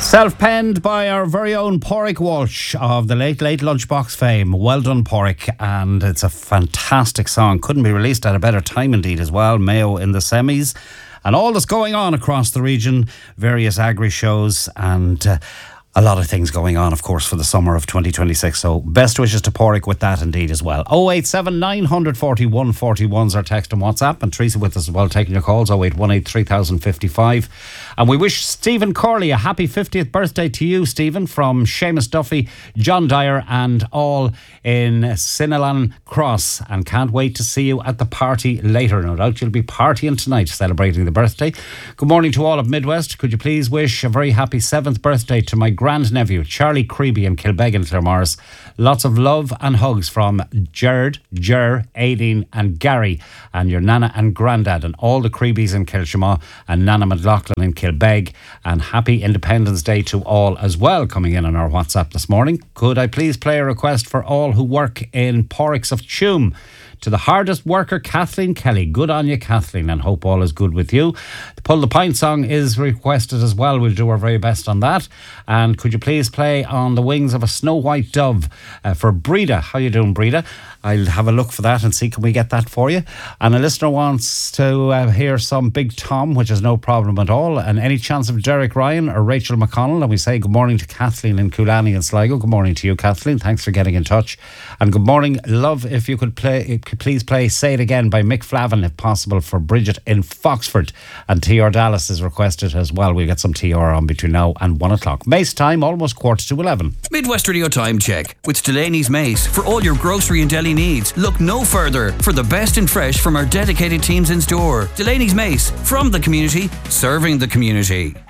Self-penned by our very own Pádraig Walsh of the Late Late Lunchbox fame. Well done, Pádraig. And it's a fantastic song. Couldn't be released at a better time indeed as well. Mayo in the semis. And all that's going on across the region. Various agri shows and a lot of things going on, of course, for the summer of 2026. So best wishes to Pádraig with that indeed as well. 087 940 141 is our text and WhatsApp. And Teresa with us as well, taking your calls. 0818 3055. And we wish Stephen Corley a happy 50th birthday to you, Stephen, from Seamus Duffy, John Dyer and all in Sinalan Cross. And can't wait to see you at the party later. No doubt you'll be partying tonight, celebrating the birthday. Good morning to all of Midwest. Could you please wish a very happy 7th birthday to my grandnephew, Charlie Creeby in Kilbeggan, Claremorris. Lots of love and hugs from Jared, Ger, Aideen and Gary and your Nana and Grandad and all the Creebies in Kilshamaugh and Nana McLaughlin in Kilbeg. And happy Independence Day to all as well, coming in on our WhatsApp this morning. Could I please play a request for all who work in Porricks of Tuam? To the hardest worker, Kathleen Kelly. Good on you, Kathleen, and hope all is good with you. The Pull the Pint song is requested as well. We'll do our very best on that. And could you please play On the Wings of a Snow White Dove for Breda? How you doing, Breda? I'll have a look for that and see can we get that for you. And a listener wants to hear some Big Tom, which is no problem at all. And any chance of Derek Ryan or Rachel McConnell? And we say good morning to Kathleen in Coolani and Sligo. Good morning to you, Kathleen. Thanks for getting in touch. And good morning, love, if you could please play Say It Again by Mick Flavin, if possible, for Bridget in Foxford. And TR Dallas is requested as well. We'll get some TR on between now and 1 o'clock. Mace time, almost 11:15. Midwest Radio Time Check with Delaney's Mace. For all your grocery and deli needs, look no further for the best in fresh from our dedicated teams in store. Delaney's Mace, from the community, serving the community.